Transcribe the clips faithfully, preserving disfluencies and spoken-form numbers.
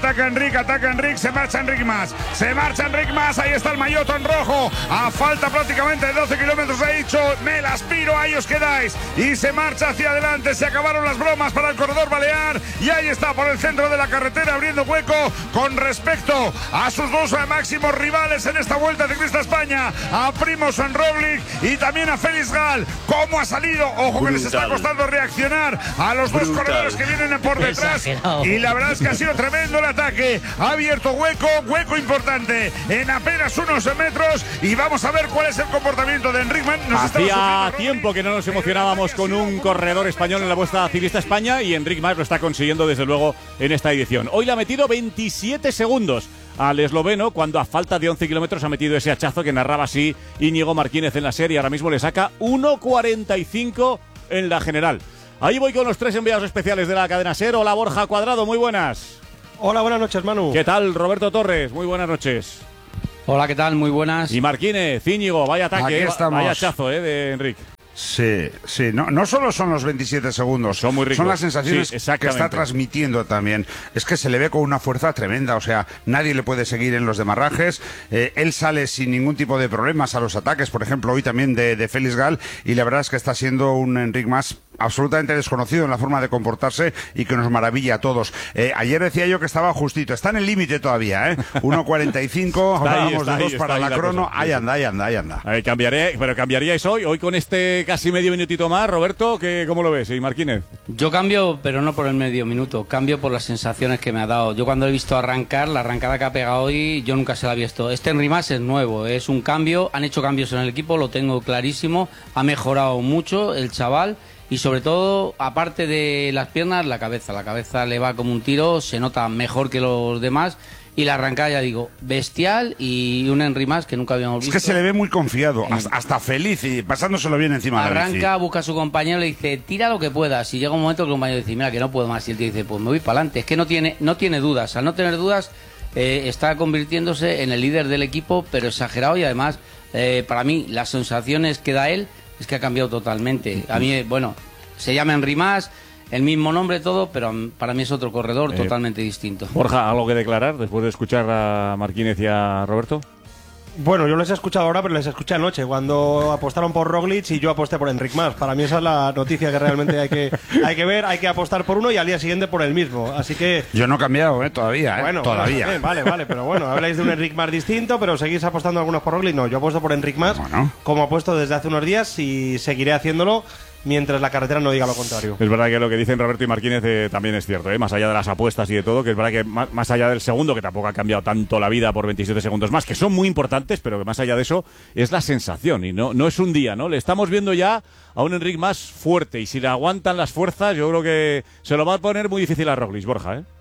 Ataca Enric, ataca Enric, se marcha Enric más, se marcha Enric más, ahí está el maillot en rojo, a falta prácticamente de doce kilómetros, ha dicho, me las piro, ahí os quedáis, y se marcha hacia adelante, se acabaron las bromas para el corredor balear, y ahí está por el centro de la carretera abriendo hueco con respecto a sus dos máximos rivales en esta Vuelta Ciclista España, a Primož Roglič y también a Félix Gall. ¿Cómo ha salido? Ojo, brutal, que les está costando reaccionar a los brutal, dos corredores que vienen por detrás, exagerado. Y la verdad es que ha sido tremendo el ataque, ha abierto hueco, hueco importante en apenas unos metros, y vamos a ver cuál es el comportamiento de Enric Mas. Hacía tiempo que no nos emocionábamos con un corredor español en la Vuelta Ciclista España, y Enric Mas lo está consiguiendo desde luego en esta edición. Hoy le ha metido veintisiete segundos al esloveno, cuando a falta de once kilómetros ha metido ese hachazo que narraba así Íñigo Martínez en la serie. Ahora mismo le saca uno cuarenta y cinco en la general. Ahí voy con los tres enviados especiales de la cadena SER. Hola, Borja Cuadrado, muy buenas. Hola, buenas noches, Manu. ¿Qué tal, Roberto Torres? Muy buenas noches. Hola, ¿qué tal? Muy buenas. Y Martínez, Íñigo, vaya ataque, vaya hachazo eh, de Enric. Sí, sí, no, no solo son los veintisiete segundos, son muy ricos. Son las sensaciones sí, que está transmitiendo también. Es que se le ve con una fuerza tremenda, o sea, nadie le puede seguir en los demarrajes. Eh, él sale sin ningún tipo de problemas a los ataques, por ejemplo, hoy también de, de Félix Gall, y la verdad es que está siendo un Enric Mas absolutamente desconocido en la forma de comportarse y que nos maravilla a todos. Eh, ayer decía yo que estaba justito, está en el límite todavía, ¿eh? uno cuarenta y cinco, hablábamos de dos para la, la crono, cosa. ahí anda, ahí anda, ahí anda. Ahí cambiaré, pero cambiaríais hoy, hoy con este casi medio minutito más, Roberto, ¿qué, ¿cómo lo ves? ¿Y Martínez? Yo cambio, pero no por el medio minuto, cambio por las sensaciones que me ha dado. Yo cuando he visto arrancar, la arrancada que ha pegado hoy, yo nunca se la había visto. Este Enric Mas es nuevo, es un cambio, han hecho cambios en el equipo, lo tengo clarísimo, ha mejorado mucho el chaval. Y sobre todo, aparte de las piernas, la cabeza. La cabeza le va como un tiro, se nota mejor que los demás. Y la arrancada, ya digo, bestial, y un Enric Mas que nunca habíamos visto. Es que se le ve muy confiado, hasta, hasta feliz y pasándoselo bien encima de la bici. Arranca, busca a su compañero, le dice, tira lo que puedas. Y llega un momento que el compañero dice, mira, que no puedo más. Y él te dice, pues me voy para adelante. Es que no tiene, no tiene dudas. Al no tener dudas, eh, está convirtiéndose en el líder del equipo, pero exagerado. Y además, eh, para mí, las sensaciones que da él es que ha cambiado totalmente. A mí, bueno, se llama Enric Mas, el mismo nombre, todo, pero para mí es otro corredor eh, totalmente distinto. Borja, ¿algo que declarar después de escuchar a Martínez y a Roberto? Bueno, yo les he escuchado ahora, pero les escuché anoche, cuando apostaron por Roglič y yo aposté por Enric Mas. Para mí esa es la noticia que realmente hay que, hay que ver, hay que apostar por uno y al día siguiente por el mismo. Así que... Yo no he cambiado, ¿eh? Todavía, ¿eh? Bueno, todavía. Bueno, vale, vale, pero bueno, habláis de un Enric Mas distinto, pero seguís apostando algunos por Roglič. No, yo apuesto por Enric Mas, bueno, como apuesto desde hace unos días, y seguiré haciéndolo mientras la carretera no diga lo contrario. Es verdad que lo que dicen Roberto y Martínez eh, también es cierto, ¿eh? Más allá de las apuestas y de todo, que es verdad que más, más allá del segundo, que tampoco ha cambiado tanto la vida por veintisiete segundos más, que son muy importantes, pero que más allá de eso es la sensación, y no, no es un día, ¿no? Le estamos viendo ya a un Enric Mas fuerte, y si le aguantan las fuerzas, yo creo que se lo va a poner muy difícil a Roglič, Borja, ¿eh?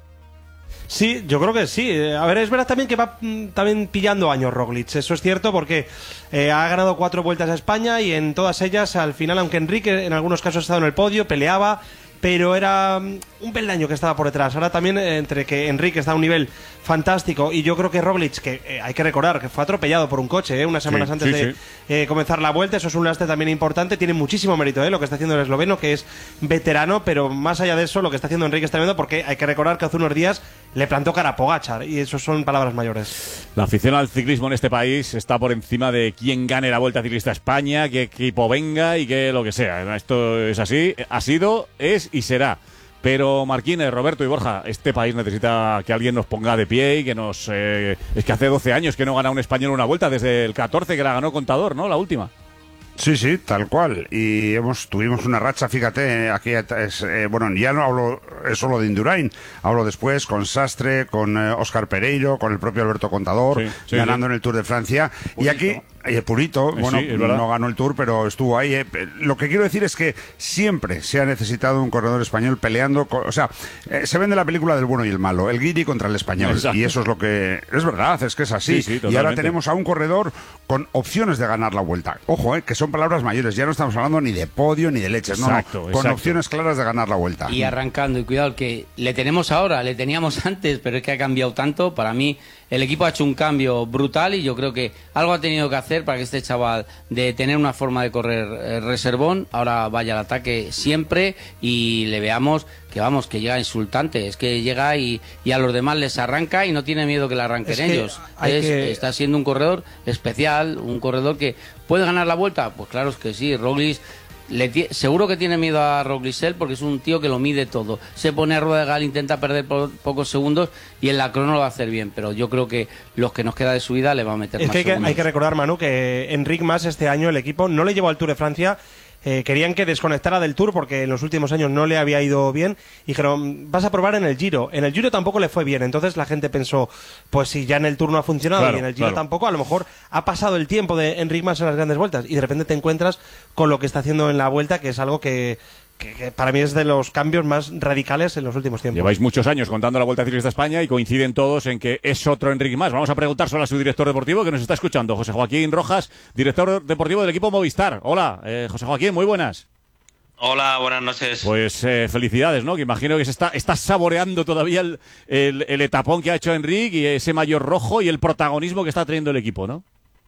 Sí, yo creo que sí. A ver, es verdad también que va mm, también pillando años Roglič. Eso es cierto porque eh, ha ganado cuatro vueltas a España y en todas ellas, al final, aunque Enrique en algunos casos ha estado en el podio, peleaba, pero era um, un peldaño que estaba por detrás. Ahora también, eh, entre que Enrique está a un nivel fantástico y yo creo que Roglič, que eh, hay que recordar que fue atropellado por un coche eh, unas semanas sí, antes sí, de sí. Eh, comenzar la vuelta, eso es un lastre también importante, tiene muchísimo mérito eh, lo que está haciendo el esloveno, que es veterano, pero más allá de eso, lo que está haciendo Enrique es tremendo, porque hay que recordar que hace unos días le plantó cara a Pogačar, y eso son palabras mayores. La afición al ciclismo en este país está por encima de quién gane la Vuelta Ciclista a España, qué equipo venga y que lo que sea. Esto es así, ha sido, es y será. Pero Martínez, Roberto y Borja, este país necesita que alguien nos ponga de pie y que nos... Eh, es que hace doce años que no gana un español una vuelta, desde el catorce que la ganó Contador, ¿no? La última. Sí, sí, tal cual. Y hemos tuvimos una racha, fíjate, aquí es, eh, bueno, ya no hablo solo de Indurain, hablo después con Sastre, con eh, Óscar Pereiro, con el propio Alberto Contador, sí, sí, ganando sí. en el Tour de Francia. Purito. Y aquí, eh, Purito, eh, bueno, sí, no ganó el Tour, pero estuvo ahí. Eh. Lo que quiero decir es que siempre se ha necesitado un corredor español peleando, con, o sea, eh, se vende la película del bueno y el malo, el guiri contra el español. Exacto. Y eso es lo que... Es verdad, es que es así. Sí, sí, y ahora tenemos a un corredor con opciones de ganar la vuelta. Ojo, eh, que son palabras mayores, ya no estamos hablando ni de podio ni de leches, exacto, no, no, con exacto. opciones claras de ganar la vuelta. Y arrancando, y cuidado, que le tenemos ahora, le teníamos antes, pero es que ha cambiado tanto. Para mí, el equipo ha hecho un cambio brutal y yo creo que algo ha tenido que hacer para que este chaval, de tener una forma de correr eh, reservón, ahora vaya al ataque siempre y le veamos que vamos, que llega insultante, es que llega y, y a los demás les arranca y no tiene miedo que le arranquen es ellos. Es, que... Está siendo un corredor especial, un corredor que puede ganar la vuelta, pues claro es que sí, Roglic... Le seguro que tiene miedo a Roglic porque es un tío que lo mide todo. Se pone a rueda de gal, intenta perder po pocos segundos y en la crono lo va a hacer bien. Pero yo creo que los que nos queda de subida le va a meter es más que hay, que segundos. hay que recordar, Manu, que Enric Mas este año el equipo no le llevó al Tour de Francia. Eh, querían que desconectara del Tour porque en los últimos años no le había ido bien y dijeron, vas a probar en el Giro. En el Giro tampoco le fue bien, entonces la gente pensó, pues si ya en el Tour no ha funcionado claro, y en el Giro claro. tampoco, a lo mejor ha pasado el tiempo de Enric Mas en las grandes vueltas y de repente te encuentras con lo que está haciendo en la Vuelta, que es algo que, que, que para mí es de los cambios más radicales en los últimos tiempos. Lleváis muchos años contando la Vuelta Ciclista España y coinciden todos en que es otro Enric Mas. Vamos a preguntárselo a su director deportivo que nos está escuchando, José Joaquín Rojas, director deportivo del equipo Movistar. Hola, eh, José Joaquín, muy buenas. Hola, buenas noches. Pues eh, felicidades, ¿no? Que imagino que se está, está saboreando todavía el, el, el etapón que ha hecho Enric y ese maillot rojo y el protagonismo que está teniendo el equipo, ¿no?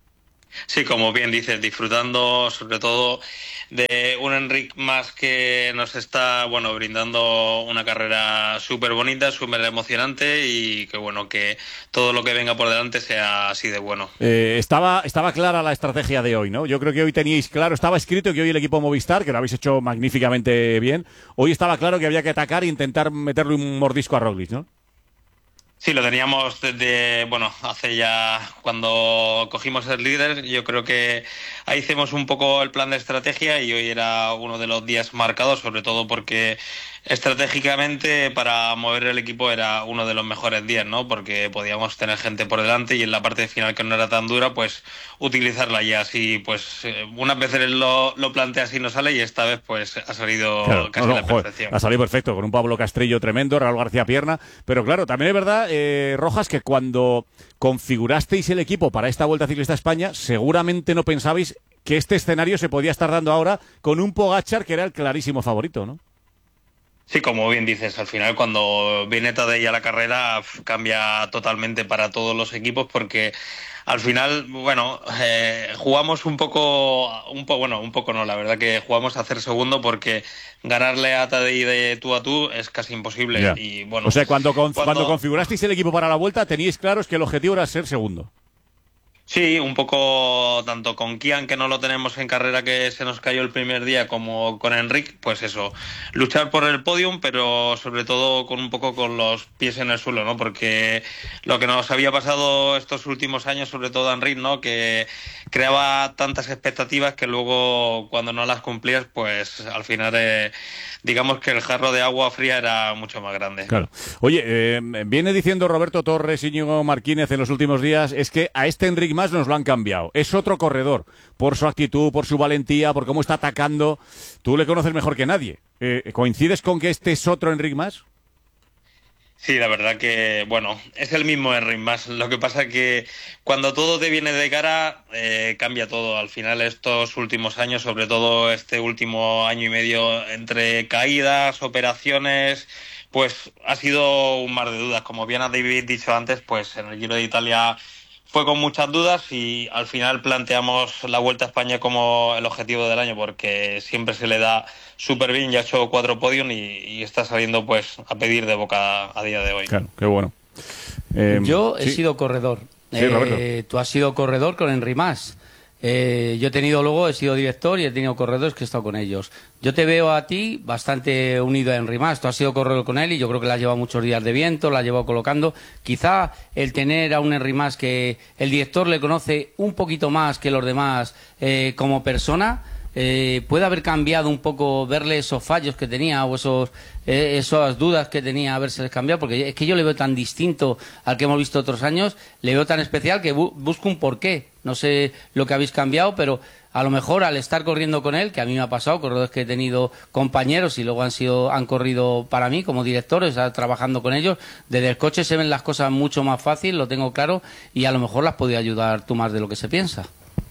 Sí, como bien dices, disfrutando sobre todo de un Enric Mas que nos está, bueno, brindando una carrera súper bonita, súper emocionante y que, bueno, que todo lo que venga por delante sea así de bueno. Eh, estaba, estaba clara la estrategia de hoy, ¿no? Yo creo que hoy teníais claro, estaba escrito que hoy el equipo Movistar, que lo habéis hecho magníficamente bien, hoy estaba claro que había que atacar e intentar meterle un mordisco a Roglic, ¿no? Sí, lo teníamos desde, bueno, hace ya cuando cogimos el líder, yo creo que ahí hicimos un poco el plan de estrategia y hoy era uno de los días marcados, sobre todo porque estratégicamente para mover el equipo era uno de los mejores días, ¿no? Porque podíamos tener gente por delante y en la parte final que no era tan dura, pues utilizarla ya así, pues unas veces lo, lo plantea así no sale y esta vez pues ha salido claro, casi no, no, la perfección. Joder, ha salido perfecto, con un Pablo Castrillo tremendo, Raúl García Pierna, pero claro, también es verdad, eh, Rojas, que cuando configurasteis el equipo para esta Vuelta Ciclista a España, seguramente no pensabais que este escenario se podía estar dando ahora con un Pogačar que era el clarísimo favorito, ¿no? Sí, como bien dices, al final cuando viene Tadej a la carrera cambia totalmente para todos los equipos porque al final, bueno, eh, jugamos un poco, un po, bueno, un poco no, la verdad que jugamos a hacer segundo porque ganarle a Tadej de tú a tú es casi imposible. Yeah. Y bueno, o sea, cuando, con, cuando... cuando configurasteis el equipo para la Vuelta teníais claros que el objetivo era ser segundo. Sí, un poco tanto con Kian, que no lo tenemos en carrera, que se nos cayó el primer día, como con Enric, pues eso, luchar por el podium, pero sobre todo con un poco con los pies en el suelo, ¿no? Porque lo que nos había pasado estos últimos años, sobre todo a Enric, ¿no? Que creaba tantas expectativas que luego cuando no las cumplías, pues al final eh, digamos que el jarro de agua fría era mucho más grande. Claro. Oye, eh, viene diciendo Roberto Torres, Íñigo Martínez en los últimos días, es que a este Enric Mas nos lo han cambiado. Es otro corredor, por su actitud, por su valentía, por cómo está atacando. Tú le conoces mejor que nadie. Eh, ¿Coincides con que este es otro Enric Mas? Sí, la verdad que, bueno, es el mismo Enric Mas. Lo que pasa que cuando todo te viene de cara, eh, cambia todo. Al final estos últimos años, sobre todo este último año y medio, entre caídas, operaciones, pues ha sido un mar de dudas. Como bien habéis dicho antes, pues en el Giro de Italia fue con muchas dudas y al final planteamos la Vuelta a España como el objetivo del año porque siempre se le da súper bien, ya ha hecho cuatro podios y, y está saliendo pues a pedir de boca a día de hoy. Claro, qué bueno. Eh, Yo he sí. sido corredor. Sí, eh, tú has sido corredor con Enric Mas. Eh, yo he tenido luego, he sido director y he tenido corredores que he estado con ellos. Yo te veo a ti bastante unido a Enric Mas. Tú has sido corredor con él y yo creo que le has llevado muchos días de viento, la has llevado colocando. Quizá el tener a un Enric Mas que el director le conoce un poquito más que los demás eh, como persona, eh, puede haber cambiado un poco, verle esos fallos que tenía o esos eh, esas dudas que tenía, haberse cambiado, porque es que yo le veo tan distinto al que hemos visto otros años, le veo tan especial que bu busco un porqué. No sé lo que habéis cambiado, pero a lo mejor al estar corriendo con él, que a mí me ha pasado, corredores que he tenido compañeros y luego han sido han corrido para mí como directores, trabajando con ellos, desde el coche se ven las cosas mucho más fácil, lo tengo claro, y a lo mejor las podía ayudar tú más de lo que se piensa.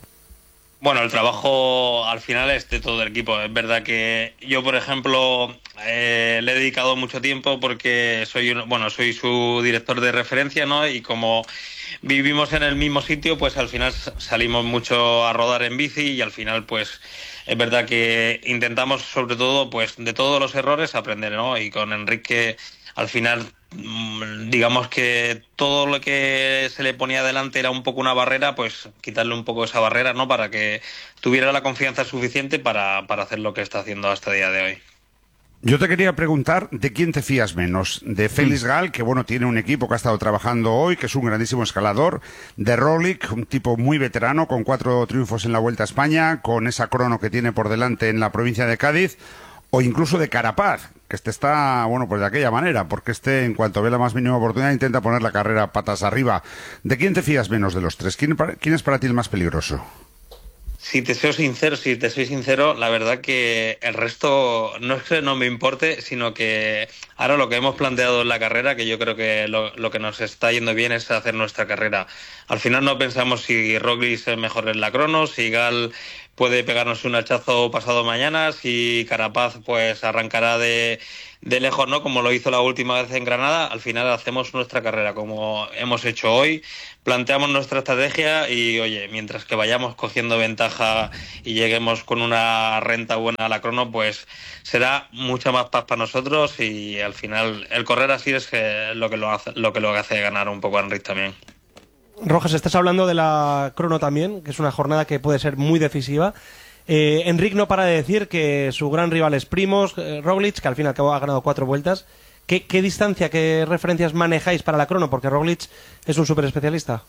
Bueno, el trabajo al final es de todo el equipo. Es verdad que yo, por ejemplo, eh, le he dedicado mucho tiempo porque soy un, bueno, soy su director de referencia, ¿no? Y como vivimos en el mismo sitio, pues al final salimos mucho a rodar en bici y al final pues es verdad que intentamos sobre todo pues de todos los errores aprender, ¿no? Y con Enrique al final digamos que todo lo que se le ponía delante era un poco una barrera, pues quitarle un poco esa barrera, ¿no? Para que tuviera la confianza suficiente para, para hacer lo que está haciendo hasta el día de hoy. Yo te quería preguntar de quién te fías menos, de Félix Gal, que bueno, tiene un equipo que ha estado trabajando hoy, que es un grandísimo escalador, de Roglic, un tipo muy veterano, con cuatro triunfos en la Vuelta a España, con esa crono que tiene por delante en la provincia de Cádiz, o incluso de Carapaz, que este está, bueno, pues de aquella manera, porque este, en cuanto ve la más mínima oportunidad, intenta poner la carrera patas arriba. ¿De quién te fías menos de los tres? ¿Quién, quién es para ti el más peligroso? Si te soy sincero, si te soy sincero, la verdad que el resto no es que no me importe, sino que ahora lo que hemos planteado en la carrera, que yo creo que lo, lo que nos está yendo bien es hacer nuestra carrera. Al final no pensamos si Roglic es mejor en la crono, si Gal puede pegarnos un hachazo pasado mañana, si Carapaz pues arrancará de, de lejos, ¿no? Como lo hizo la última vez en Granada. Al final hacemos nuestra carrera como hemos hecho hoy, planteamos nuestra estrategia y, oye, mientras que vayamos cogiendo ventaja y lleguemos con una renta buena a la crono, pues será mucha más paz para nosotros y al final el correr así es que lo que lo hace, lo que lo hace ganar un poco a Enric también. Rojas, estás hablando de la crono también, que es una jornada que puede ser muy decisiva. Eh, Enric no para de decir que su gran rival es Primož eh, Roglic, que al fin y al cabo ha ganado cuatro vueltas. ¿Qué, qué distancia, qué referencias manejáis para la crono? Porque Roglic es un súper especialista.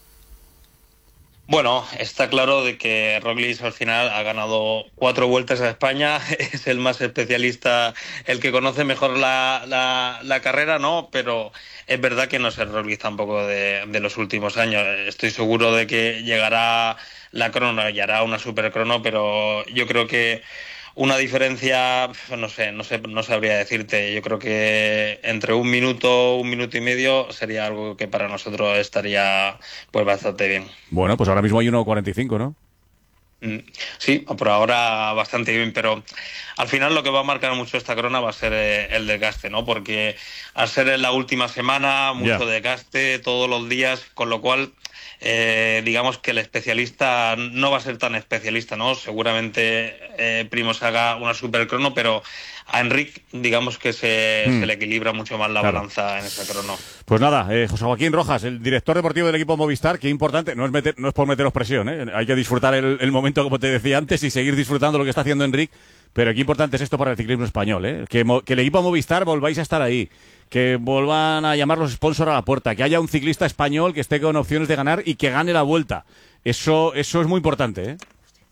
Bueno, está claro de que Roglic al final ha ganado cuatro vueltas a España, es el más especialista, el que conoce mejor la, la, la carrera, ¿no? Pero es verdad que no es el Roglic tampoco de, de los últimos años. Estoy seguro de que llegará la crono y hará una super crono, pero yo creo que una diferencia, no sé, no sé, no sabría decirte. Yo creo que entre un minuto, un minuto y medio sería algo que para nosotros estaría pues bastante bien. Bueno, pues ahora mismo hay uno cuarenta y cinco, ¿no? Sí, por ahora bastante bien, pero al final lo que va a marcar mucho esta crona va a ser el desgaste, ¿no? Porque al ser en la última semana, mucho yeah. desgaste todos los días, con lo cual Eh, digamos que el especialista no va a ser tan especialista, ¿no? Seguramente eh, Primož haga una super crono, pero a Enric digamos que se, mm. se le equilibra mucho más la claro. balanza en esa crono. Pues nada, eh, José Joaquín Rojas, el director deportivo del equipo Movistar, que importante, no es meter, no es por meteros presión, ¿eh? Hay que disfrutar el, el momento, como te decía antes, y seguir disfrutando lo que está haciendo Enric, pero qué importante es esto para el ciclismo español, ¿eh? Que, que el equipo Movistar volváis a estar ahí, que vuelvan a llamar los sponsors a la puerta, que haya un ciclista español que esté con opciones de ganar y que gane la Vuelta. Eso, eso es muy importante, ¿eh?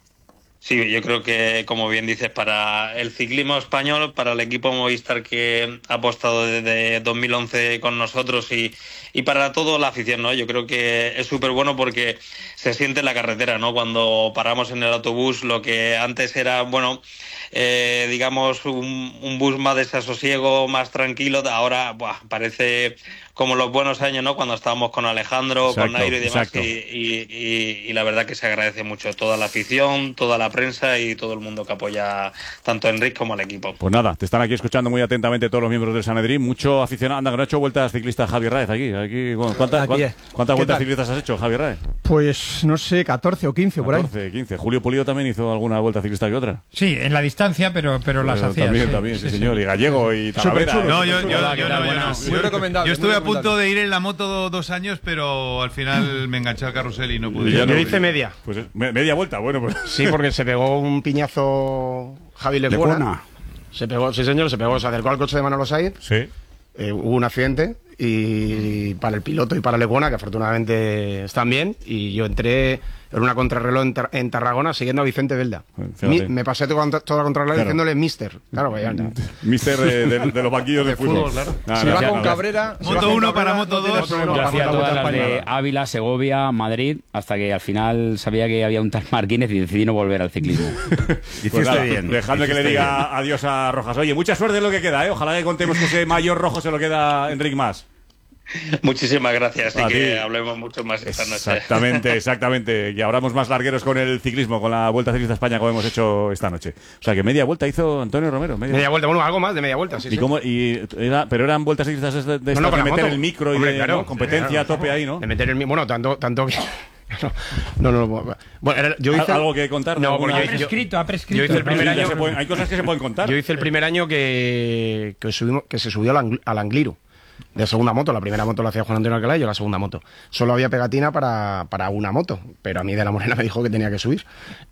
Sí, yo creo que, como bien dices, para el ciclismo español, para el equipo Movistar que ha apostado desde dos mil once con nosotros y, y para toda la afición, ¿no? Yo creo que es súper bueno porque se siente en la carretera, ¿no? Cuando paramos en el autobús, lo que antes era, bueno, eh, digamos, un, un bus más desasosiego, más tranquilo, ahora buah, parece como los buenos años, ¿no? Cuando estábamos con Alejandro, exacto, con Nairo y demás, y, y, y, y la verdad que se agradece mucho toda la afición, toda la prensa y todo el mundo que apoya tanto a Enric como al equipo. Pues nada, te están aquí escuchando muy atentamente todos los miembros del Sanedrín, mucho aficionado. Anda, que no ha hecho vueltas ciclistas Javi Raez aquí. aquí bueno, ¿Cuántas, aquí ¿cuántas, ¿cuántas vueltas tal? ciclistas has hecho, Javi Raez? Pues no sé, catorce o quince por ahí. catorce, quince. Julio Pulido también hizo alguna vuelta ciclista que otra. Sí, en la distancia, pero, pero, pero las hacía. También, sí, también, sí, sí, señor. Sí. Y Gallego y Talavera. No, yo, yo, yo, yo, no, yo, no. yo, recomendable, yo estuve a punto de ir en la moto dos años, pero al final me enganché al carrusel y no pude. Yo no, hice media. Pues media vuelta, bueno, pues. Sí, porque se pegó un piñazo Javi Lecuona. Se pegó, sí señor, se pegó, se acercó al coche de Manolo Saiz. Sí. Eh, hubo un accidente y para el piloto y para Lecuona, que afortunadamente están bien, y yo entré en una contrarreloj en, Tar en Tarragona siguiendo a Vicente Belda. Mi, me pasé toda, toda la contrarreloj claro. diciéndole Mister. Claro, vaya. No. Mister de, de, de los banquillos de, de fútbol. fútbol claro. nah, si nah, va con Cabrera. Moto uno para Moto dos. Yo hacía todas las de Ávila, Segovia, Madrid, hasta que al final sabía que había un tal Marquínez y decidí no volver al ciclismo. Hiciste pues nada, bien. Dejadme que le diga bien. Adiós a Rojas. Oye, mucha suerte en lo que queda, ¿eh? Ojalá que contemos que ese mayor rojo se lo queda Enric Mas. Muchísimas gracias y que hablemos mucho más esta noche. Exactamente, exactamente. Y abramos más largueros con el ciclismo, con la Vuelta Ciclista a España como hemos hecho esta noche. O sea que media vuelta hizo Antonio Romero. Media, media vuelta, bueno, algo más de media vuelta, sí. ¿Y sí. Cómo, y era, pero eran vueltas ciclistas de, de, no, no, de meter moto. el micro Hombre, y de claro, ¿no? competencia claro, a tope ahí, ¿no? De meter el bueno, tanto, tanto que, No, no, no. Bueno, era- yo hice... ¿Algo que contar? No, ¿Alguna porque vez? Ha prescrito, ha prescrito. Yo hice el primer Sí, año... ya se pueden- hay cosas que se pueden contar. Yo hice el primer año que, que, subimos, que se subió al, Angl- al Angliru, de segunda moto. La primera moto la hacía Juan Antonio Alcalá y yo la segunda moto. Solo había pegatina para, para una moto, pero a mí de la Morena me dijo que tenía que subir.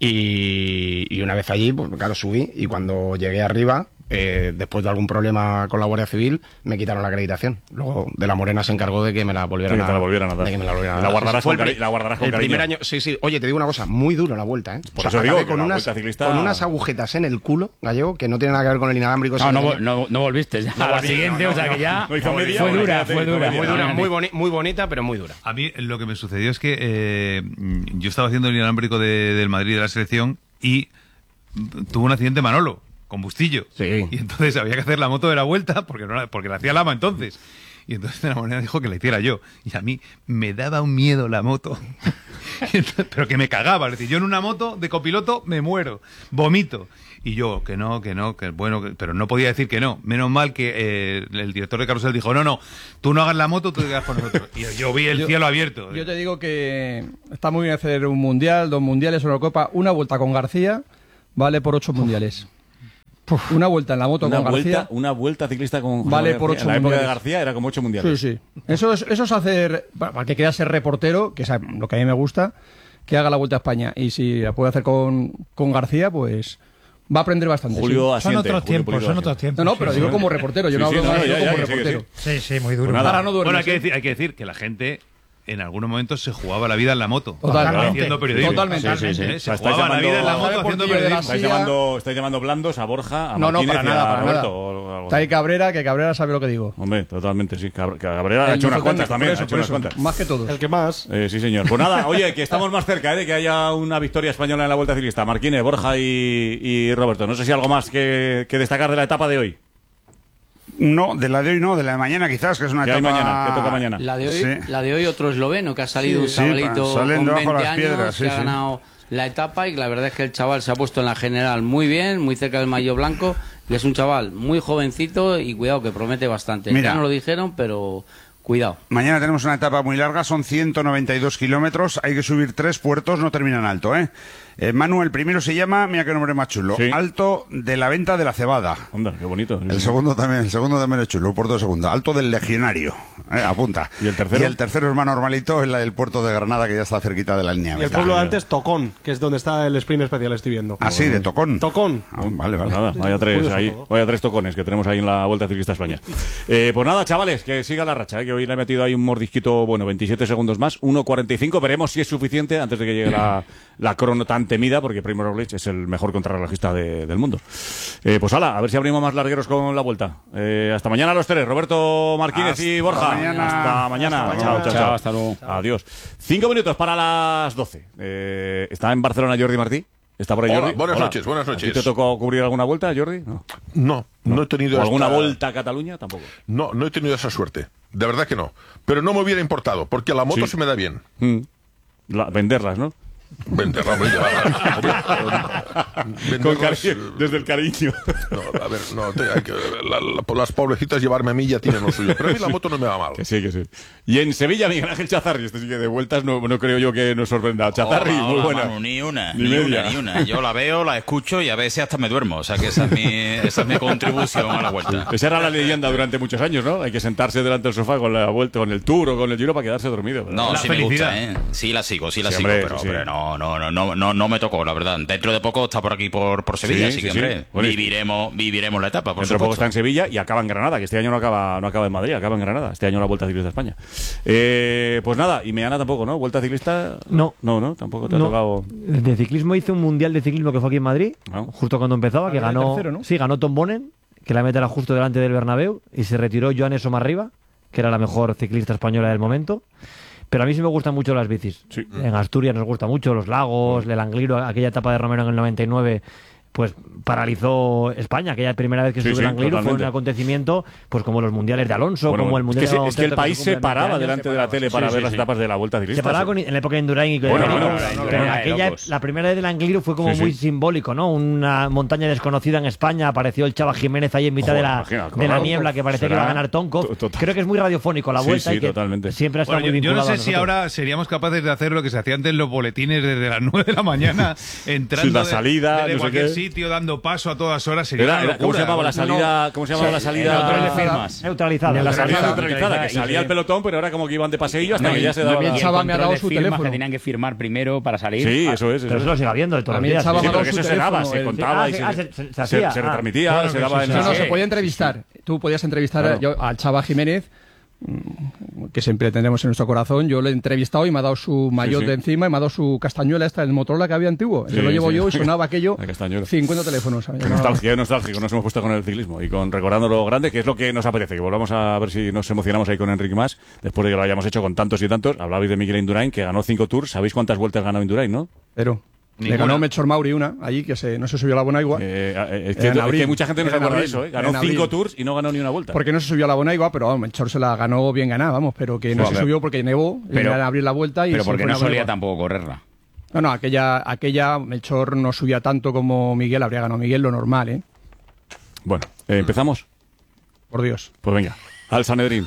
Y, y una vez allí, pues claro, subí y cuando llegué arriba... Eh, después de algún problema con la Guardia Civil, me quitaron la acreditación. Luego de la Morena se encargó de que me la volvieran, Sí, que te la volvieran a a, dar. de que me la volvieran a La dar. guardarás Fue con el cari- la guardarás con el cariño. primer año, sí, sí. Oye, te digo una cosa, muy duro la vuelta, ¿eh? Por eso digo acabé que con la unas, Vuelta Ciclista- con unas agujetas en el culo, Gallego, que no tiene nada que ver con el inalámbrico. No, ese no, que vol- tenía. no, no volviste ya. a la siguiente, o sea que ya. No hizo media, fue bueno, dura, fíjate, fue hizo dura. media. Muy dura, No, muy, boni- muy bonita, pero muy dura. A mí lo que me sucedió es que eh, yo estaba haciendo el inalámbrico de- del Madrid de la selección y tuvo un accidente Manolo, con Bustillo. Sí. Y entonces había que hacer la moto de la vuelta porque, no la, porque la hacía Lama entonces. Y entonces de la manera dijo que la hiciera yo. Y a mí me daba un miedo la moto. Y entonces- pero que me cagaba. Es decir, yo en una moto de copiloto me muero, vomito. Y yo, que no, que no, que bueno, que- pero no podía decir que no. Menos mal que eh, el director de Carrusel dijo, no, no, tú no hagas la moto, tú te quedas con nosotros. Y yo vi el Yo- cielo abierto. Yo te digo que está muy bien hacer un mundial, dos mundiales, una copa, una vuelta con García vale por ocho mundiales. Una vuelta en la moto Una con vuelta, García una vuelta ciclista con José vale María por García. ocho En la época de mundiales. García era como ocho Sí, mundiales. sí. Eso es, eso es hacer, para para el que quiera ser reportero, que es lo que a mí me gusta, que haga la Vuelta a España. Y si la puede hacer con, con García, pues va a aprender bastante. Julio sí. Son asiente, otros Julio tiempos, Pulido son asiente. otros tiempos. No, no, pero sí, digo sí. como reportero, yo Sí, no sí, hablo no, más, ya, digo ya, como que sigue, reportero. Sí, sí, muy duro. Pues nada. Ahora no duermes, Bueno, hay que, ¿eh? decir, hay que decir que la gente en algunos momentos se jugaba la vida en la moto. Totalmente. Haciendo periodismo. Totalmente. Sí, sí, sí. O Se sea, estáis jugaba la llamando- vida en la Sabe moto por haciendo ti de la periodismo. ¿Estáis García- llamando, estáis llamando blandos a Borja, a No, no, Martínez para y a nada, para Roberto? nada. o algo Está ahí así? Cabrera, que Cabrera sabe lo que digo. Hombre, totalmente, sí. Cab- Cabrera ha El hecho unas jefe cuantas técnico, también. por eso, ha hecho por unas eso. cuantas. Más que todos. El que más. Eh, sí, señor. Pues nada, oye, que estamos más cerca ¿eh? de que haya una victoria española en la Vuelta Ciclista. Marquínez, Borja y, y Roberto. No sé si algo más que, que destacar de la etapa de hoy. No, de la de hoy no, de la de mañana quizás, que es una ¿Qué hay etapa... mañana? ¿Qué toca mañana? La de hoy, Sí. la de hoy otro esloveno que ha salido un sí, chavalito pa- salen con debajo veinte las años piedras, sí, que ha sí. ganado la etapa y la verdad es que el chaval se ha puesto en la general muy bien, muy cerca del maillot blanco y es un chaval muy jovencito y cuidado que promete bastante. Mira. Ya no lo dijeron, pero cuidado. Mañana tenemos una etapa muy larga, son ciento noventa y dos kilómetros, hay que subir tres puertos, no terminan alto, ¿eh? Eh, Manu, el primero se llama, mira qué nombre más chulo, Sí. Alto de la Venta de la Cebada. Onda, qué bonito. El segundo también, el segundo también es chulo, el puerto de segunda, Alto del Legionario, eh, apunta. ¿Y el tercero? Y el tercero es más normalito, es la del puerto de Granada, que ya está cerquita de la línea. Y el meta. pueblo de antes, Tocón, que es donde está el sprint especial, estoy viendo. Ah, sí, de Tocón. Tocón. Ah, vale, vale. Pues nada, vaya tres, Curioso ahí, todo. vaya tres tocones que tenemos ahí en la Vuelta Ciclista España. Eh, pues nada, chavales, que siga la racha, eh, que hoy le he metido ahí un mordisquito, bueno, veintisiete segundos más, uno cuarenta y cinco, veremos si es suficiente antes de que llegue la, la crono tan temida, porque Primo Roglic es el mejor contrarrelojista de- del mundo. Eh, pues hala, a ver si abrimos más largueros con la Vuelta. Eh, hasta mañana los tres, Roberto Martínez Hasta y Borja. mañana. Hasta mañana. Hasta Chao, mañana. chao, Chao, chao. hasta luego. Adiós. Cinco minutos para las doce. Eh, ¿Está en Barcelona Jordi Martí? ¿Está por ahí Hola, Jordi? buenas Hola. noches, buenas ¿A ti noches. te tocó cubrir alguna vuelta, Jordi? No. No, no he tenido ¿O alguna esta- vuelta a Cataluña? Tampoco. No, no he tenido esa suerte. De verdad que no. Pero no me hubiera importado, porque la moto Sí. se me da bien. Mm. La- venderlas, ¿no? Venderla, hombre, llevarla. Hombre, Con venderlas, cari- desde el cariño. No, a ver, no, te- hay que- la- la- las pobrecitas llevarme a mí ya tienen lo suyo. Pero a mí la moto no me va mal. Que sí, que sí. Y en Sevilla, Miguel Ángel Chazarri. Este sí que de vueltas no, no creo yo que nos sorprenda. Chazarri, Hola, muy hola, buena. Manu, ni una, Ni ni, media. una, ni una. Yo la veo, la escucho y a veces hasta me duermo. O sea que esa es mi, esa es mi contribución a la vuelta. Esa era la leyenda durante muchos años, ¿no? Hay que sentarse delante del sofá con la vuelta, con el Tour o con el Giro para quedarse dormido. Pero- No, La sí felicidad. me gusta, ¿eh? Sí la sigo, sí la Sí, sigo, hombre, pero, sí, sí. hombre, no, no, no, no, no, no me tocó, la verdad. Dentro de poco está por aquí por, por Sevilla, Sí, así que, sí, hombre, sí. Bueno, y- viviremos, viviremos la etapa, por Dentro de poco supuesto. está en Sevilla y acaba en Granada, que este año no acaba, no acaba en Madrid, acaba en Granada. Este año la Vuelta Ciclista de España. Eh, pues nada, y Meana tampoco, ¿no? ¿Vuelta Ciclista? No. No, no, tampoco te ha No. tocado. De ciclismo hice un mundial de ciclismo que fue aquí en Madrid, Ah. justo cuando empezaba, que Ah, era ganó, tercero, ¿no? sí, ganó Tom Bonen, que la meta era justo delante del Bernabéu, y se retiró Joanes Somarriba, que era la mejor ciclista española del momento. Pero a mí sí me gustan mucho las bicis. Sí. En Asturias nos gusta mucho los lagos, el Angliru, aquella etapa de Romero en el noventa y nueve pues paralizó España, aquella primera vez que Sí, estuvo sí, en Angliru, fue un totalmente. acontecimiento pues como los mundiales de Alonso, Bueno, como el es mundial que, se- de es que el Baloncesto, país que se cumple paraba veinte delante años, de la tele sí, para sí, ver sí, las sí. etapas de la Vuelta Ciclista. Se paraba con- en la época de Indurain y que Bueno, de bueno, Angliru, bueno, pero bueno, aquella, locos. la primera vez del Angliru fue como Sí, sí. muy simbólico, ¿no? Una montaña desconocida en España, apareció el Chava Jiménez ahí en mitad Joder, de la, imagina, de claro. la niebla que parecía que Será iba a ganar Tonko. to- total. Creo que es muy radiofónico la Sí, Vuelta sí, y que totalmente. siempre ha estado Bueno, muy yo, yo no vinculado sé a si nosotros. ahora seríamos capaces de hacer lo que se hacía antes en los boletines desde las nueve de la mañana, entrando Sí, la de- salida, desde no sé cualquier qué. sitio, dando paso a todas horas. Sería Era- una era- ¿Cómo se locura. llamaba la salida? ¿Cómo se llamaba la salida? Neutralizada. La salida Neutralizada. neutralizada, que salía el pelotón, pero era como que iban de paseillo hasta No, que y- ya se no, daba y la... el Chava me ha control dado de su firmas teléfono. que tenían que firmar primero para salir. Sí, eso es. Eso Pero es. eso lo sigue habiendo de todos A los mí el días. Chava Sí, me ha pero dado que su eso se graba, teléfono, se el- contaba Ah, y se- se, ah, se- se- se se- hacía, se ah. retransmitía, Claro se que daba sí, en... sí, No, no, sí. se podía entrevistar. Tú podías entrevistar Claro. yo, al Chava Jiménez, mm, que siempre tendremos en nuestro corazón. Yo le he entrevistado y me ha dado su maillot sí. de encima y me ha dado su castañuela esta, el Motorola que había antiguo. Sí, Se lo llevo sí. yo y sonaba aquello La castañuela. cincuenta teléfonos. Qué nostalgia, qué nostálgico nos hemos puesto con el ciclismo y con recordando lo grande, que es lo que nos apetece, que volvamos a ver si nos emocionamos ahí con Enric Mas, después de que lo hayamos hecho con tantos y tantos. Hablabais de Miguel Indurain, que ganó cinco tours. ¿Sabéis cuántas vueltas ganó Indurain, no? Pero le Ninguna. ganó Melchor Mauri una, allí que se, no se subió a la Bonaigua. Eh, eh, es, Era que, en es abril. que mucha gente no se Era en acuerda de abril. eso, ¿eh? Ganó Era en cinco abril. tours y no ganó ni una vuelta. Porque no se subió a la Bonaigua, pero vamos, Melchor se la ganó bien ganada, vamos, pero que no Joder. se subió porque nevó, Pero- y era abrir la vuelta y Pero se porque fue no a la solía Bonaigua. tampoco correrla. No, no, aquella, aquella Melchor no subía tanto como Miguel, habría ganado Miguel, lo normal, ¿eh? Bueno, eh, ¿empezamos? Por Dios. Pues venga, al Sanedrín.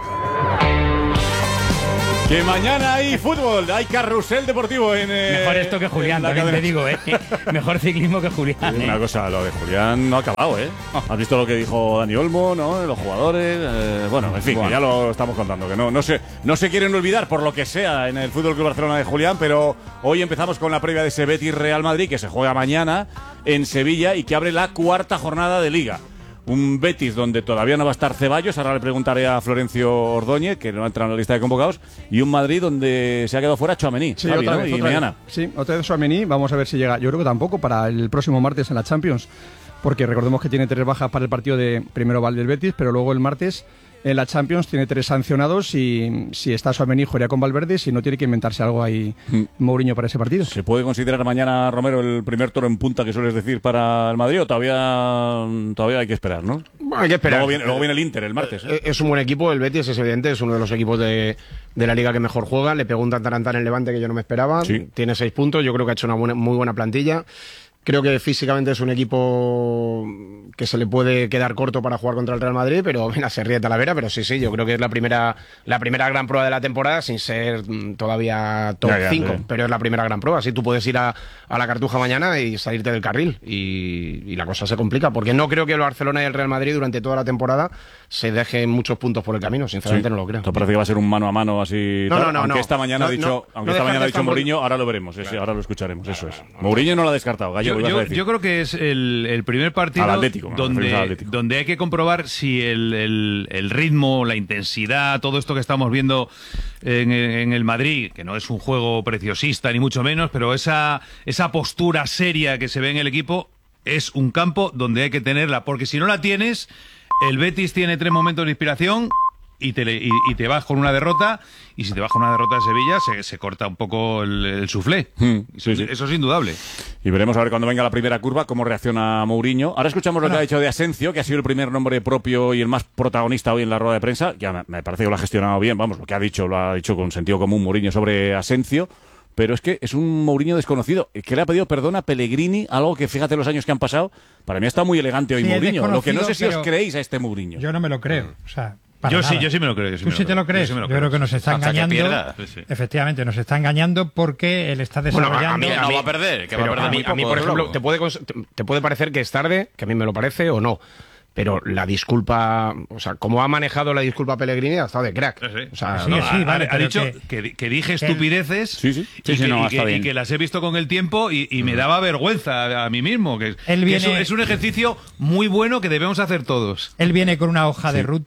Que mañana hay fútbol, hay carrusel deportivo en... eh, Mejor esto que Julián, en la también te cadena. digo, ¿eh? Mejor ciclismo que Julián, Una ¿eh? cosa, lo de Julián no ha acabado, ¿eh? Has visto lo que dijo Dani Olmo, ¿no? Los jugadores, eh, bueno, en fin, Bueno. que ya lo estamos contando, que no, no se, no se quieren olvidar por lo que sea en el Fútbol Club Barcelona de Julián, pero hoy empezamos con la previa de ese Betis Real Madrid que se juega mañana en Sevilla y que abre la cuarta jornada de Liga. Un Betis donde todavía no va a estar Ceballos, ahora le preguntaré a Florencio Ordóñez, que no entra en la lista de convocados, y un Madrid donde se ha quedado fuera Tchouaméni, Sí, Javi, otra ¿no? vez, Y otra mañana. vez. Sí, otra vez Tchouaméni, vamos a ver si llega. Yo creo que tampoco para el próximo martes en la Champions, porque recordemos que tiene tres bajas para el partido de primero Val del Betis, pero luego el martes en la Champions tiene tres sancionados y si está Tchouaméni jugaría con Valverde, si no tiene que inventarse algo ahí Mm. Mourinho para ese partido. ¿Se puede considerar mañana, Romero, el primer toro en punta que sueles decir para el Madrid o todavía, todavía hay que esperar, ¿no? Bueno, hay que esperar. Luego viene, luego viene el Inter el martes. ¿eh? Eh, Es un buen equipo, el Betis es evidente, es uno de los equipos de, de la liga que mejor juega. Le pegó un tantarantán en el Levante que yo no me esperaba. Sí. Tiene seis puntos, yo creo que ha hecho una buena- muy buena plantilla. Creo que físicamente es un equipo que se le puede quedar corto para jugar contra el Real Madrid, pero mira, se ríe Talavera, pero sí, sí, yo creo que es la primera, la primera gran prueba de la temporada sin ser mm, todavía top Ya, ya, cinco, ya. pero es la primera gran prueba. Así tú puedes ir a, a la Cartuja mañana y salirte del carril y, y la cosa se complica, porque no creo que el Barcelona y el Real Madrid durante toda la temporada se dejen muchos puntos por el camino, sinceramente Sí. no lo creo. Esto parece que va a ser un mano a mano así. No, tal, no, no, aunque no. esta mañana No, ha dicho, no, aunque no esta mañana ha dejar de dicho estar Mourinho, ahora lo veremos, sí, sí, ahora lo escucharemos, eso es. Mourinho no lo ha descartado, Gallego, Yo, ibas a yo- decir. yo creo que es el, el primer partido Al Atlético, me refiero al donde, Atlético. donde hay que comprobar si el, el- el ritmo, la intensidad, todo esto que estamos viendo en, en el Madrid, que no es un juego preciosista ni mucho menos, pero esa, esa postura seria que se ve en el equipo es un campo donde hay que tenerla, porque si no la tienes, el Betis tiene tres momentos de inspiración y te, le- y, y te vas con una derrota, y si te vas con una derrota de Sevilla, se, se corta un poco el, el soufflé. Hmm, sí, sí. Eso es indudable. Y veremos a ver cuando venga la primera curva cómo reacciona Mourinho. Ahora escuchamos lo que ha dicho de Asencio, que ha sido el primer nombre propio y el más protagonista hoy en la rueda de prensa. Ya me, me parece que lo ha gestionado bien, vamos, lo que ha dicho lo ha dicho con sentido común Mourinho sobre Asencio. Pero es que es un Mourinho desconocido, que le ha pedido perdón a Pellegrini, algo que fíjate los años que han pasado. Para mí está muy elegante hoy Sí, es Mourinho. Lo que no sé desconocido, si os pero creéis a este Mourinho. Yo no me lo creo. O sea, para Yo sí, nada. yo sí me lo creo. Yo sí ¿Tú me sí te lo crees? Yo, sí me Yo, lo creo que nos está Hasta que engañando. pierda, sí, sí. Efectivamente, nos está engañando porque él está Bueno, desarrollando. a- a mí- Que a no mí- va a perder, que va a Pero perder a mí, muy a mí, poco, por desde ejemplo, luego. te puede, cons- te, te puede parecer que es tarde, que a mí me lo parece o no. Pero la disculpa, o sea, como ha manejado la disculpa Pellegrini ha estado de crack. Sí, sí. O sea, Sí, No, sí, ha- vale, ha, ha pero dicho que- que, que dije que él- estupideces Sí, sí. y, Sí, sí, que, no, y está que- y bien. que las he visto con el tiempo y, y me daba vergüenza a, a mí mismo. Que, Él que viene- es, un, es un ejercicio muy bueno que debemos hacer todos. Él viene con una hoja de ruta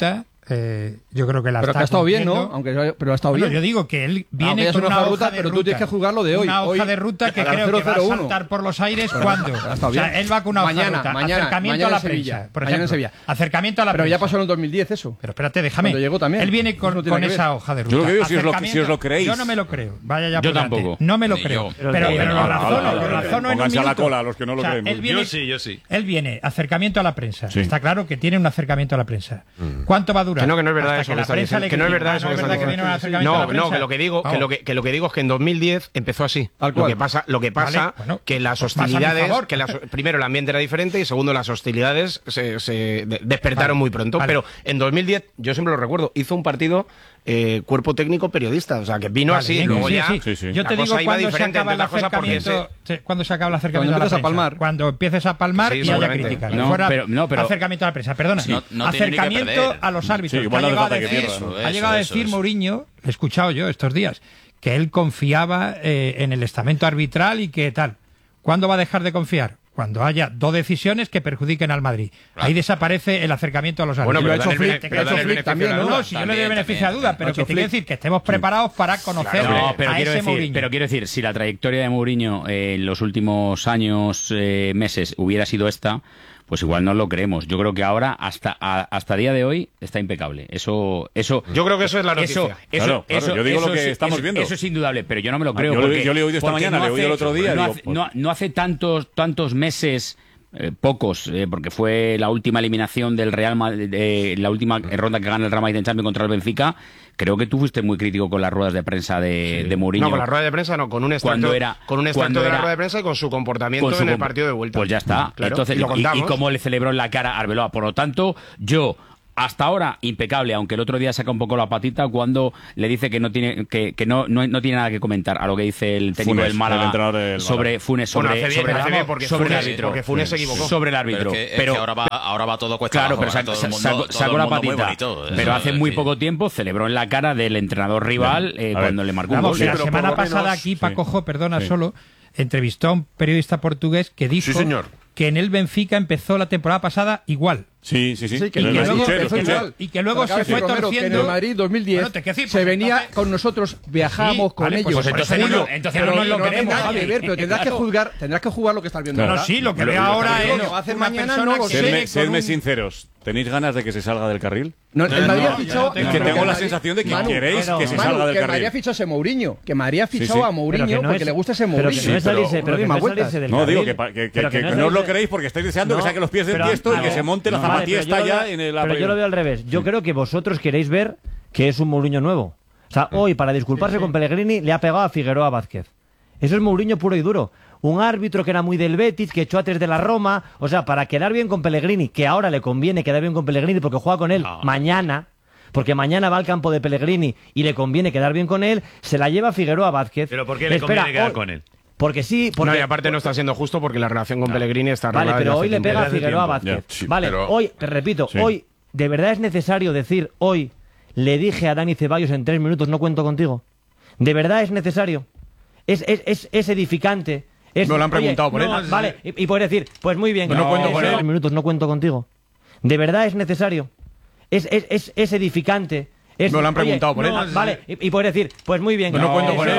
Eh, yo creo que la Pero está que ha estado bien, ¿no? cumpliendo. Aunque, pero ha estado Bueno, bien. yo digo que él viene Aunque ya es con una una hoja de hoja ruta, de pero tú ruta. tienes que jugar lo de hoy. Una hoja Hoy, de ruta que a las creo que va a cero cero uno. saltar por los aires Pero cuando. ha estado O sea, bien. él va con una hoja Mañana, de ruta. mañana, acercamiento mañana a la en Sevilla. prensa. Por Mañana en ejemplo. Sevilla. Acercamiento a la Pero prensa. ya pasó en el dos mil diez eso. Pero espérate, déjame. Cuando llegó también. Él viene Eso con, no tiene con que ver. esa hoja de ruta. Yo lo que digo, si os lo- Acercamiento- si os lo creéis. Yo no me lo creo. Vaya ya Yo por delante. tampoco. No me lo Ni creo. yo. Pero, Pero pero no, lo no, razono, no, lo no, razono en un pónganse a la minuto. cola a los que no lo O sea, creen. él viene- Yo sí, yo sí. Él viene, acercamiento a la prensa. Sí. Está claro que tiene un acercamiento a la prensa. ¿Cuánto va a durar? Que no, que no es verdad Hasta eso que que la está prensa diciendo. le Que no es critique. verdad Ah, eso no que es está verdad que viene un diciendo. acercamiento a la No, prensa. no, que lo que digo, que Vamos. lo que, que lo que digo es que en dos mil diez empezó así. Tal Lo cual. que pasa, lo que pasa Vale, bueno, que las pues más a mi hostilidades, favor. que las, primero el ambiente era diferente y segundo las hostilidades se, se de- despertaron Vale, muy pronto. vale. Pero en dos mil diez, yo siempre lo recuerdo, hizo un partido eh, cuerpo técnico periodista, o sea que vino Vale, así. bien, Luego sí, ya sí. Sí, sí. Yo la te digo cosa iba cuando se diferente, acaba el entre otras cosas, porque acercamiento, sí, cuando se acaba el acercamiento Cuando a la empiezas a prensa. palmar. Cuando empieces a palmar Sí, y haya seguramente. críticas. No, Fuera pero- no, pero- acercamiento a la prensa. Perdona. No- no tiene ni que acercamiento perder. a los árbitros. Sí, que igual ha no hace llegado a falta que decir, pierda, ¿no? ha Eso, llegado a eso, decir eso. Mourinho, lo he escuchado yo estos días, que él confiaba eh, en el estamento arbitral y que tal. ¿Cuándo va a dejar de confiar? Cuando haya dos decisiones que perjudiquen al Madrid. Ahí desaparece el acercamiento a los Bueno, árbitros. pero ha hecho dan el Flick, bene- te pero ha dan hecho el Flick beneficio también, de la ¿no? duda. No, si yo le doy También, beneficio de duda, también. pero Ha que hecho te quiero Flick. decir que estemos preparados para conocer No, pero a quiero ese decir, Mourinho. pero quiero decir, si la trayectoria de Mourinho eh, en los últimos años, eh, meses, hubiera sido esta, pues igual no lo creemos. Yo creo que ahora, hasta a, hasta día de hoy, está impecable. Eso, eso. Yo creo que eso es la Eso, noticia. eso, Claro, claro, eso- yo digo eso lo que sí- estamos eso- viendo. Eso es indudable, pero yo no me lo Ah, creo. yo lo- porque- yo le he oído esta porque mañana, no le he oído el hace- otro día, No, digo, hace, pues- no- no hace tantos, tantos meses. Eh, pocos, eh, porque fue la última eliminación del Real Madrid, eh, la última ronda que gana el Real Madrid en Champions contra el Benfica. Creo que tú fuiste muy crítico con las ruedas de prensa de, de Mourinho. No, con la rueda de prensa no, con un extracto, Cuando era- con un extracto cuando de la era- rueda de prensa y con su comportamiento con su en el comp- partido de vuelta. Pues ya está. Claro, Entonces, y lo y, contamos. y cómo le celebró en la cara a Arbeloa. Por lo tanto, yo hasta ahora impecable, aunque el otro día saca un poco la patita cuando le dice que no tiene que, que no, no, no tiene nada que comentar a lo que dice el técnico Funes, del Málaga el entrenador del sobre Málaga. Funes, sobre, Bueno, hace bien, sobre, hace bien, porque sobre Funes- el árbitro. porque Funes se equivocó. Sobre el árbitro. Pero, Pero, es que- es que ahora, va, ahora va todo cuesta claro, abajo, pero ahora sac- todo el mundo- sacó, todo sacó el la mundo muy patita. bonito, eso, pero hace eh, muy sí. poco tiempo celebró en la cara del entrenador rival eh, A ver. cuando le marcó un Vamos, gol. que la pero semana por lo pasada menos- aquí sí. Paco Jo, perdona Sí. solo, entrevistó a un periodista portugués que dijo Sí, señor. que en el Benfica empezó la temporada pasada igual. Sí, sí, sí. Sí, que Lo y que escuché, luego lo empezó escuché. igual. Y que luego Pero acaba se de decir fue Romero que torciendo. en el Madrid dos mil diez Bueno, te quiero decir, se pues venía entonces- con nosotros, viajábamos Sí, con vale, ellos. pues entonces no, Seguro. entonces Pero no nos lo no queremos, venga, Javi. a ver, pero tendrás que Claro. juzgar, tendrás que jugar lo que estás viendo No, no, ahora. sí, lo que Lo- veo lo- ahora lo- es lo que va a hacer una mañana persona no lo que sé. Sedme, viene con sedme un- sinceros. ¿Tenéis ganas de que se salga del carril? No, el Madrid No, ha fichado. yo no Es que Pero tengo el la Madrid- sensación de que Manu, queréis pero- que se Manu, salga del que el Madrid carril. ha fichado a ese Mourinho. Que Madrid ha Sí, fichado sí. a Mourinho Pero que no porque es- le gusta ese pero Mourinho. que no es Sí, pero- salirse, pero no que hay no más es vueltas. salirse del No, digo que, carril. pa- que, que- Pero que no es no os lo salirse- creéis porque estáis deseando que No, saque los pies del pero- tiesto y a que ver, se monte la vale, zapatilla pero yo lo ya veo- en el Pero yo lo veo al revés. Yo creo que vosotros queréis ver que es un Mourinho nuevo. O sea, hoy, para disculparse con Pellegrini, le ha pegado a Figueroa Vázquez. Eso es Mourinho puro y duro. Un árbitro que era muy del Betis, que echó a tres de la Roma. O sea, para quedar bien con Pellegrini, que ahora le conviene quedar bien con Pellegrini porque juega con él mañana, porque mañana va al campo de Pellegrini y le conviene quedar bien con él, se la lleva Figueroa Vázquez. ¿Pero por qué le Espera, conviene quedar hoy- con él? Porque sí, porque... No, y aparte no está siendo justo porque la relación con Pellegrini está Vale, arreglada pero desde hoy hace le tiempo. pega a Desde hace Figueroa tiempo. Vázquez. Ya, sí, vale, pero- hoy, te repito, Sí. hoy, ¿de verdad es necesario decir hoy le dije a Dani Ceballos en tres minutos no cuento contigo? ¿De verdad es necesario? ¿Es, es, es, es edificante? Es, Me lo han preguntado por no, él. Vale, y, y puedes decir, pues muy bien, No, no cuento en con él. tres minutos no cuento contigo. ¿De verdad es necesario? ¿Es, es, es, es edificante? Es, Me lo han oye, preguntado por no, él. Vale, y, y puedes decir, pues muy bien. No, no cuento en con él.